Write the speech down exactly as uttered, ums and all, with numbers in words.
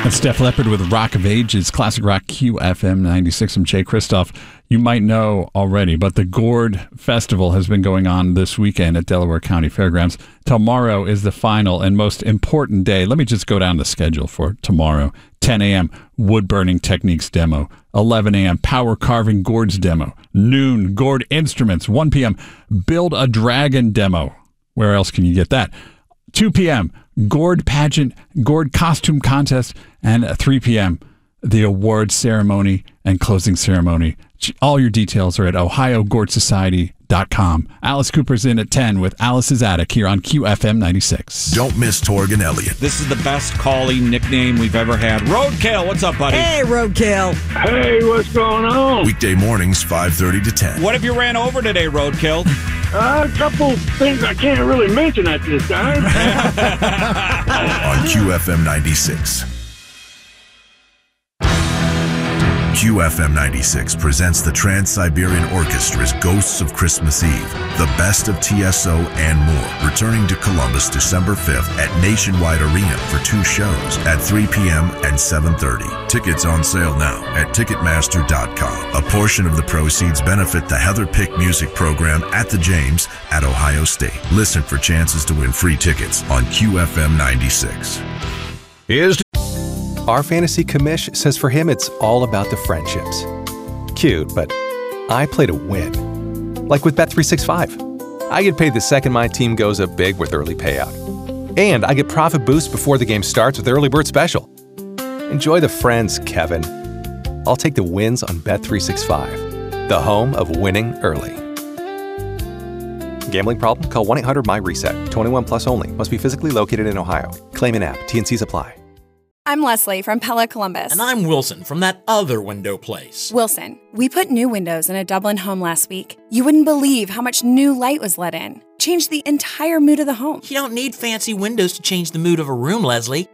That's Def Leppard with Rock of Ages, Classic Rock Q F M ninety-six. I'm Jay Kristoff. You might know already, but the Gourd Festival has been going on this weekend at Delaware County Fairgrounds. Tomorrow is the final and most important day. Let me just go down the schedule for tomorrow. ten a.m. wood burning techniques demo. eleven a.m. power carving gourds demo. Noon, gourd instruments. one p.m. build a dragon demo. Where else can you get that? two p.m. gourd pageant, gourd costume contest, and at three p.m. the award ceremony and closing ceremony. All your details are at ohio gourd society dot com. Alice Cooper's in at ten with Alice's Attic here on Q F M ninety-six. Don't miss Torg and Elliott. This is the best calling nickname we've ever had. Roadkill, what's up, buddy? Hey, Roadkill. Hey, what's going on? Weekday mornings, five thirty to ten. What have you ran over today, Roadkill? Uh, a couple things I can't really mention at this time. On Q F M ninety-six. Q F M ninety-six presents the Trans-Siberian Orchestra's Ghosts of Christmas Eve, the best of T S O and more, returning to Columbus December fifth at Nationwide Arena for two shows at three p.m. and seven thirty. Tickets on sale now at Ticketmaster dot com. A portion of the proceeds benefit the Heather Pick Music Program at the James at Ohio State. Listen for chances to win free tickets on Q F M ninety-six. Here's Our fantasy commish says for him it's all about the friendships. Cute, but I play to win. Like with Bet three sixty-five. I get paid the second my team goes up big with early payout. And I get profit boost before the game starts with Early Bird Special. Enjoy the friends, Kevin. I'll take the wins on Bet three sixty-five, the home of winning early. Gambling problem? Call one eight hundred M Y reset. twenty-one plus only. Must be physically located in Ohio. Claim in app. T N Cs apply. I'm Leslie from Pella Columbus. And I'm Wilson from that other window place. Wilson, we put new windows in a Dublin home last week. You wouldn't believe how much new light was let in. Changed the entire mood of the home. You don't need fancy windows to change the mood of a room, Leslie.